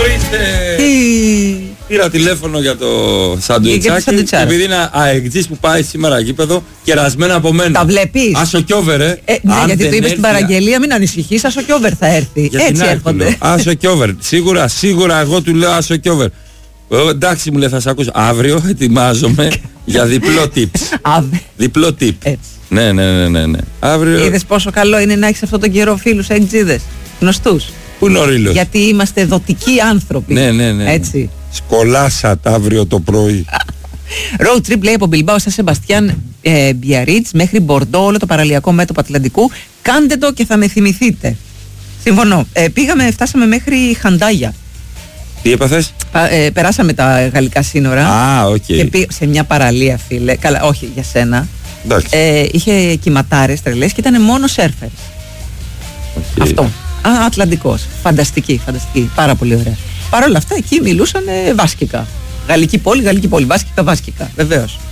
Ορίστε. Πήρα τηλέφωνο για το σαντουιτσάκι. Επειδή είναι αεκτζής που πάει σήμερα γήπεδο, κερασμένα από μένα. Τα βλέπεις? Άσο κι over, ναι, γιατί το είπες στην παραγγελία, μην ανησυχείς, άσο κι over θα έρθει. Έτσι έρχονται. Άσο κι over. Σίγουρα εγώ του λέω άσο κι over. Εντάξει, μου λέει, θα σε ακούσω. Αύριο ετοιμάζομαι για διπλό tips. Διπλό tip. Ναι. Αύριο. Είδες πόσο καλό είναι να έχεις αυτόν τον καιρό φίλους εκτζίδες, γνωστούς. Πού είναι ο Ρήλος? Γιατί είμαστε δοτικοί άνθρωποι. Ναι. Έτσι. Σκολάσat αύριο το πρωί. Road trip, λέει, από Μπιλμπάο στα Σεμπαστιάν Μπιαρίτς μέχρι Μπορντό, όλο το παραλιακό μέτωπο Ατλαντικού. Κάντε το και θα με θυμηθείτε. Συμφωνώ. Φτάσαμε μέχρι Χαντάγια. Τι έπαθες? Περάσαμε τα γαλλικά σύνορα. Okay. Και σε μια παραλία, φίλε. Καλά, όχι για σένα. Είχε κυματάρες τρελές και ήταν μόνο σέρφερ. Okay. Αυτό. Ατλαντικός. Φανταστική. Πάρα πολύ ωραία. Παρ' όλα αυτά εκεί μιλούσαν βάσκικα. Γαλλική πόλη, βάσκικα, βεβαίως.